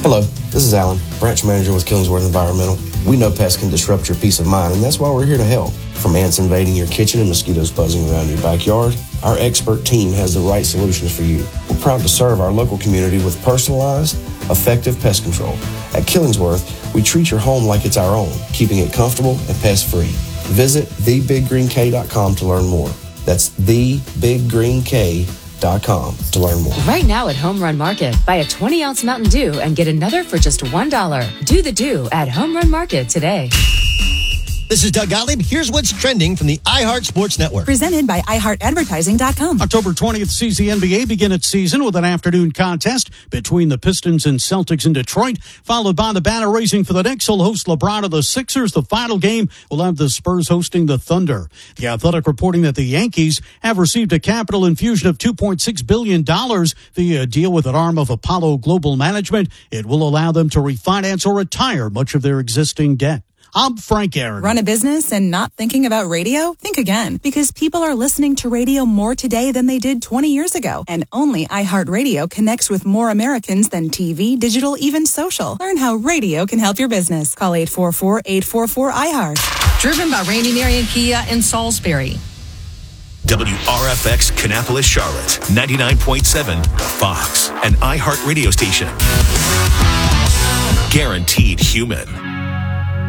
Hello, this is Alan, branch manager with Killingsworth Environmental. We know pests can disrupt your peace of mind, and that's why we're here to help. From ants invading your kitchen and mosquitoes buzzing around your backyard, our expert team has the right solutions for you. We're proud to serve our local community with personalized, effective pest control. At Killingsworth, we treat your home like it's our own, keeping it comfortable and pest-free. Visit thebiggreenk.com to learn more. That's thebiggreenk.com to learn more. Right now at Home Run Market, buy a 20-ounce Mountain Dew and get another for just $1. Do the Dew at Home Run Market today. This is Doug Gottlieb. Here's what's trending from the iHeart Sports Network. Presented by iHeartAdvertising.com. October 20th sees the NBA begin its season with an afternoon contest between the Pistons and Celtics in Detroit, followed by the banner raising for the Knicks will host LeBron of the Sixers. The final game will have the Spurs hosting the Thunder. The Athletic reporting that the Yankees have received a capital infusion of $2.6 billion via a deal with an arm of Apollo Global Management. It will allow them to refinance or retire much of their existing debt. I'm Frank Aaron. Run a business and not thinking about radio? Think again, because people are listening to radio more today than they did 20 years ago. And only iHeartRadio connects with more Americans than TV, digital, even social. Learn how radio can help your business. Call 844-844-iHeart. Driven by Randy Marion Kia in Salisbury. WRFX Kannapolis, Charlotte, 99.7 Fox, an iHeart radio station. Guaranteed human.